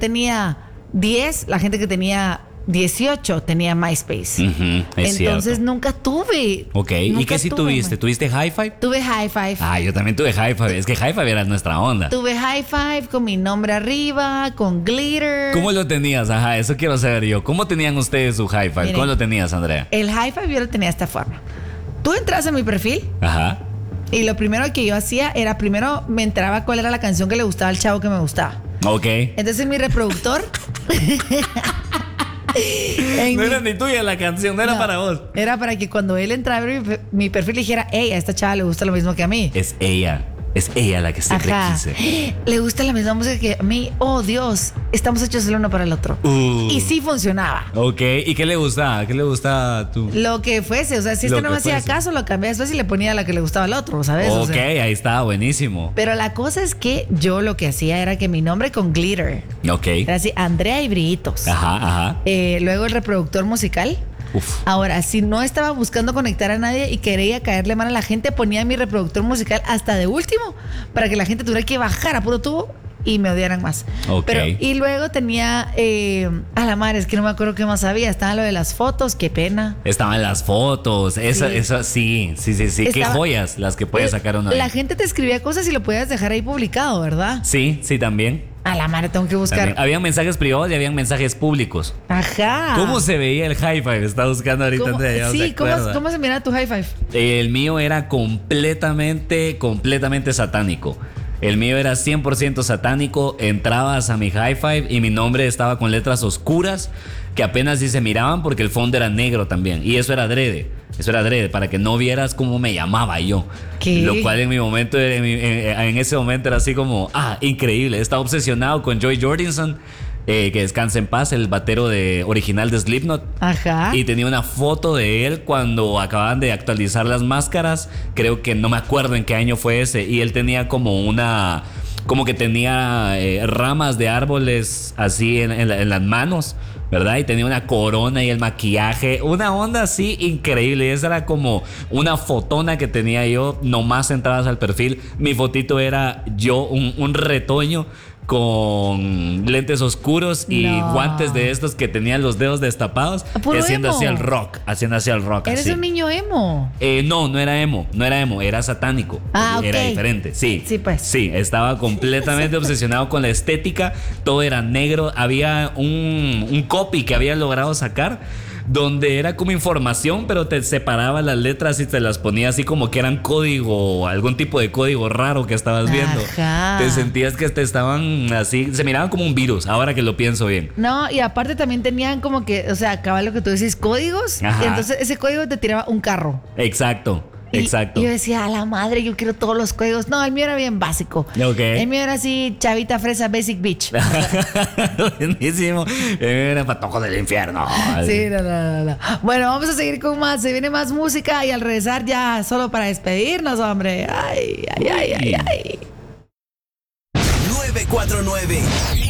tenía 10, la gente que tenía 18 tenía MySpace. Es Entonces cierto. nunca tuve. Ok, ¿y qué sí tuviste? ¿Tuviste High Five? Tuve High Five. Ah, yo también tuve High Five. Es que High Five era nuestra onda. Tuve High Five con mi nombre arriba, con glitter. ¿Cómo lo tenías? Ajá, eso quiero saber yo. ¿Cómo tenían ustedes su High Five? Miren, ¿Cómo lo tenías, Andrea? El High Five yo lo tenía de esta forma. Tú entras a mi perfil Ajá. y lo primero que yo hacía era primero me enteraba cuál era la canción que le gustaba al chavo que me gustaba. Ok. Entonces mi reproductor... No era ni tuya la canción, no era para vos. Era para que cuando él entrara a ver mi perfil dijera, hey, a esta chava le gusta lo mismo que a mí. Es ella la que siempre quise. Le gusta la misma música que a mí. Oh, Dios, estamos hechos el uno para el otro. Y sí funcionaba. Ok, ¿y qué le gustaba? ¿Qué le gustaba tú? Lo que fuese, o sea, si este no me hacía caso, lo cambié después y le ponía la que le gustaba al otro, ¿sabes? Ok, o sea, ahí estaba, buenísimo. pero la cosa es que yo lo que hacía era que mi nombre con glitter Ok. era así, Andrea y brillitos. Ajá. Luego el reproductor musical. Uf. Ahora, si no estaba buscando conectar a nadie y quería caerle mal a la gente, ponía mi reproductor musical hasta de último para que la gente tuviera que bajar a puro tubo y me odiaran más. Ok. Y luego tenía a la madre, es que no me acuerdo qué más había. Estaba lo de las fotos, qué pena. Estaban las fotos, esa sí. Qué joyas las que puedes sacar uno ahí. La gente te escribía cosas y lo podías dejar ahí publicado, ¿verdad? Sí, también. A la madre, tengo que buscar. También. Habían mensajes privados y habían mensajes públicos. Ajá. ¿Cómo se veía el High Five? Está buscando ahorita, Andrea. Ya no se acuerda. ¿cómo se mira tu High Five? El mío era completamente satánico. El mío era 100% satánico. Entrabas a mi High Five y mi nombre estaba con letras oscuras que apenas sí se miraban porque el fondo era negro también. Y eso era adrede. Para que no vieras cómo me llamaba yo. ¿Qué? Lo cual en ese momento era así como, increíble. Estaba obsesionado con Joy Jordison. Que descanse en paz, el batero original de Slipknot. Ajá. Y tenía una foto de él cuando acababan de actualizar las máscaras. Creo que no me acuerdo en qué año fue ese. Y él tenía como que tenía ramas de árboles así en las manos, ¿verdad? Y tenía una corona y el maquillaje, una onda así increíble. Esa era como una fotona que tenía yo, nomás entradas al perfil. Mi fotito era yo, un retoño con lentes oscuros y guantes de estos que tenían los dedos destapados, haciendo así el rock. ¿Eres así. un niño emo? No era emo, era satánico. Era diferente, sí. Sí, pues. Sí, estaba completamente obsesionado con la estética, todo era negro. Había un copy que había logrado sacar donde era como información, pero te separaba las letras y te las ponía así como que eran código, algún tipo de código raro que estabas viendo. Ajá. Te sentías que te estaban así, se miraban como un virus, ahora que lo pienso bien. No, y aparte también tenían como que, o sea, acaba lo que tú decís, códigos. Ajá. Y entonces ese código te tiraba un carro. Exacto. Y yo decía, a la madre, yo quiero todos los códigos. No, el mío era bien básico. Ok. El mío era así, chavita fresa, basic bitch. Buenísimo. Era patojo del infierno. Sí, no. Bueno, vamos a seguir con más. Se viene más música y al regresar ya solo para despedirnos, hombre. Ay. 949